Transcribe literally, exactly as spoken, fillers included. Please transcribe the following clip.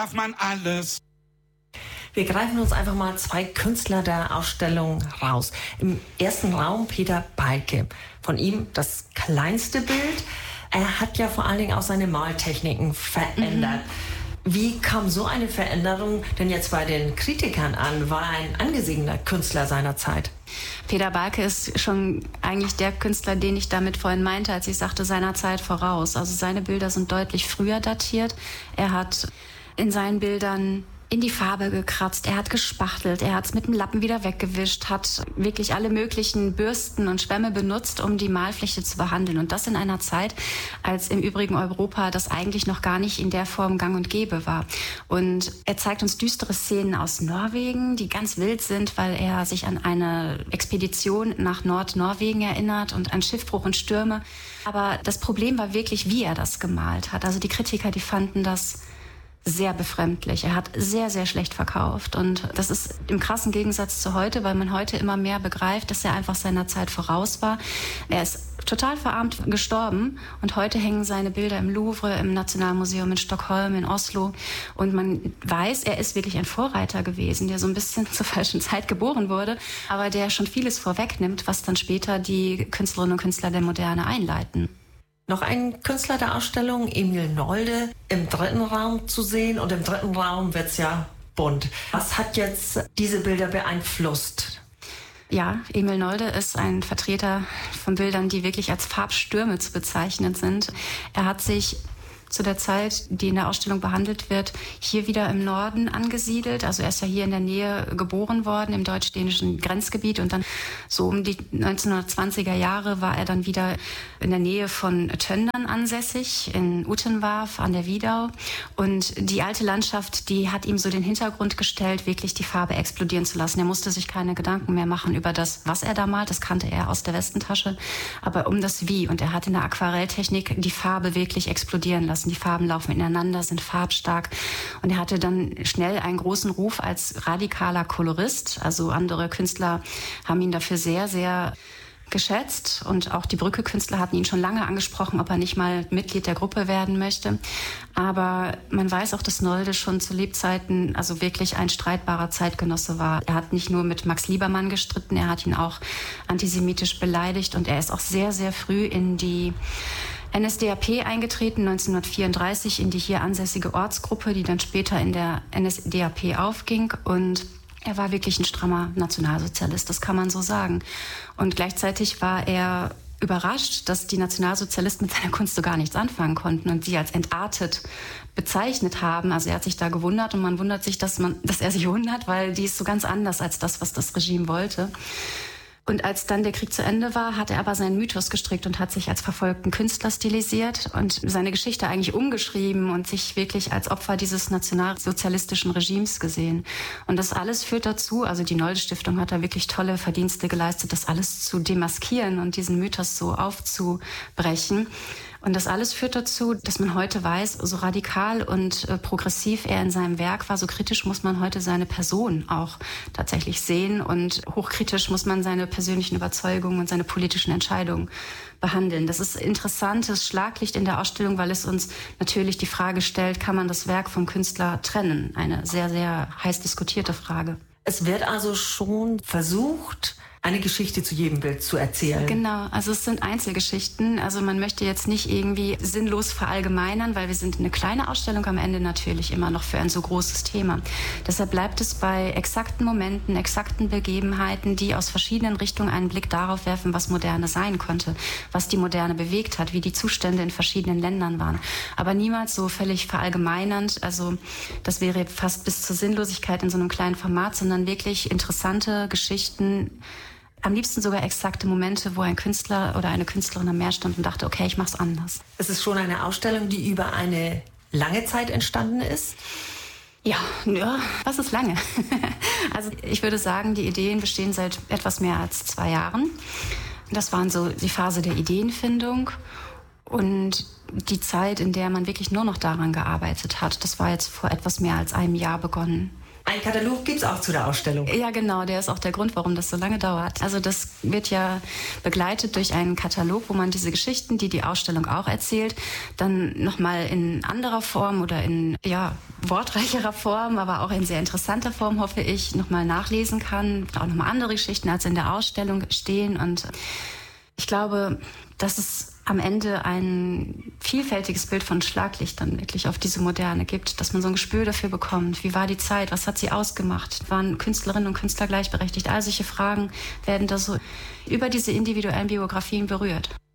darf man alles. Wir greifen uns einfach mal zwei Künstler der Ausstellung raus. Im ersten Raum Peter Balke. Von ihm das kleinste Bild. Er hat ja vor allen Dingen auch seine Maltechniken verändert. Mhm. Wie kam so eine Veränderung denn jetzt bei den Kritikern an? War ein angesehener Künstler seiner Zeit? Peter Balke ist schon eigentlich der Künstler, den ich damit vorhin meinte, als ich sagte, seiner Zeit voraus. Also seine Bilder sind deutlich früher datiert. Er hat in seinen Bildern in die Farbe gekratzt, er hat gespachtelt, er hat es mit dem Lappen wieder weggewischt, hat wirklich alle möglichen Bürsten und Schwämme benutzt, um die Malfläche zu behandeln. Und das in einer Zeit, als im übrigen Europa das eigentlich noch gar nicht in der Form gang und gäbe war. Und er zeigt uns düstere Szenen aus Norwegen, die ganz wild sind, weil er sich an eine Expedition nach Nordnorwegen erinnert und an Schiffbruch und Stürme. Aber das Problem war wirklich, wie er das gemalt hat. Also die Kritiker, die fanden das sehr befremdlich. Er hat sehr, sehr schlecht verkauft. Und das ist im krassen Gegensatz zu heute, weil man heute immer mehr begreift, dass er einfach seiner Zeit voraus war. Er ist total verarmt gestorben und heute hängen seine Bilder im Louvre, im Nationalmuseum in Stockholm, in Oslo. Und man weiß, er ist wirklich ein Vorreiter gewesen, der so ein bisschen zur falschen Zeit geboren wurde, aber der schon vieles vorwegnimmt, was dann später die Künstlerinnen und Künstler der Moderne einleiten. Noch ein Künstler der Ausstellung, Emil Nolde, im dritten Raum zu sehen. Und im dritten Raum wird's ja bunt. Was hat jetzt diese Bilder beeinflusst? Ja, Emil Nolde ist ein Vertreter von Bildern, die wirklich als Farbstürme zu bezeichnen sind. Er hat sich zu der Zeit, die in der Ausstellung behandelt wird, hier wieder im Norden angesiedelt. Also er ist ja hier in der Nähe geboren worden, im deutsch-dänischen Grenzgebiet. Und dann so um die neunzehnhundertzwanziger Jahre war er dann wieder in der Nähe von Töndern ansässig, in Uttenwarf an der Wiedau. Und die alte Landschaft, die hat ihm so den Hintergrund gestellt, wirklich die Farbe explodieren zu lassen. Er musste sich keine Gedanken mehr machen über das, was er da malt. Das kannte er aus der Westentasche. Aber um das Wie. Und er hat in der Aquarelltechnik die Farbe wirklich explodieren lassen. Die Farben laufen ineinander, sind farbstark. Und er hatte dann schnell einen großen Ruf als radikaler Kolorist. Also andere Künstler haben ihn dafür sehr, sehr geschätzt. Und auch die Brücke-Künstler hatten ihn schon lange angesprochen, ob er nicht mal Mitglied der Gruppe werden möchte. Aber man weiß auch, dass Nolde schon zu Lebzeiten also wirklich ein streitbarer Zeitgenosse war. Er hat nicht nur mit Max Liebermann gestritten, er hat ihn auch antisemitisch beleidigt. Und er ist auch sehr, sehr früh in die N S D A P eingetreten, neunzehnhundertvierunddreißig, in die hier ansässige Ortsgruppe, die dann später in der N S D A P aufging. Und er war wirklich ein strammer Nationalsozialist, das kann man so sagen. Und gleichzeitig war er überrascht, dass die Nationalsozialisten mit seiner Kunst so gar nichts anfangen konnten und sie als entartet bezeichnet haben. Also er hat sich da gewundert und man wundert sich, dass, man, dass er sich wundert, weil die ist so ganz anders als das, was das Regime wollte. Und als dann der Krieg zu Ende war, hat er aber seinen Mythos gestrickt und hat sich als verfolgten Künstler stilisiert und seine Geschichte eigentlich umgeschrieben und sich wirklich als Opfer dieses nationalsozialistischen Regimes gesehen. Und das alles führt dazu, also die Nolde Stiftung hat da wirklich tolle Verdienste geleistet, das alles zu demaskieren und diesen Mythos so aufzubrechen. Und das alles führt dazu, dass man heute weiß, so radikal und äh, progressiv er in seinem Werk war, so kritisch muss man heute seine Person auch tatsächlich sehen und hochkritisch muss man seine persönlichen Überzeugungen und seine politischen Entscheidungen behandeln. Das ist interessantes Schlaglicht in der Ausstellung, weil es uns natürlich die Frage stellt, kann man das Werk vom Künstler trennen? Eine sehr, sehr heiß diskutierte Frage. Es wird also schon versucht, eine Geschichte zu jedem Bild zu erzählen. Genau, also es sind Einzelgeschichten. Also man möchte jetzt nicht irgendwie sinnlos verallgemeinern, weil wir sind eine kleine Ausstellung am Ende natürlich immer noch für ein so großes Thema. Deshalb bleibt es bei exakten Momenten, exakten Begebenheiten, die aus verschiedenen Richtungen einen Blick darauf werfen, was Moderne sein konnte, was die Moderne bewegt hat, wie die Zustände in verschiedenen Ländern waren. Aber niemals so völlig verallgemeinernd, also das wäre fast bis zur Sinnlosigkeit in so einem kleinen Format, sondern wirklich interessante Geschichten, am liebsten sogar exakte Momente, wo ein Künstler oder eine Künstlerin am Meer stand und dachte, okay, ich mach's anders. Es ist schon eine Ausstellung, die über eine lange Zeit entstanden ist? Ja, ja, was ist lange? Also ich würde sagen, die Ideen bestehen seit etwas mehr als zwei Jahren. Das waren so die Phase der Ideenfindung und die Zeit, in der man wirklich nur noch daran gearbeitet hat. Das war jetzt vor etwas mehr als einem Jahr begonnen. Ein Katalog gibt es auch zu der Ausstellung. Ja, genau. Der ist auch der Grund, warum das so lange dauert. Also das wird ja begleitet durch einen Katalog, wo man diese Geschichten, die die Ausstellung auch erzählt, dann nochmal in anderer Form oder in ja, wortreicherer Form, aber auch in sehr interessanter Form, hoffe ich, nochmal nachlesen kann. Auch nochmal andere Geschichten als in der Ausstellung stehen. Und ich glaube, dass es am Ende ein vielfältiges Bild von Schlaglichtern wirklich auf diese Moderne gibt, dass man so ein Gespür dafür bekommt, wie war die Zeit, was hat sie ausgemacht, waren Künstlerinnen und Künstler gleichberechtigt, all solche Fragen werden da so über diese individuellen Biografien berührt.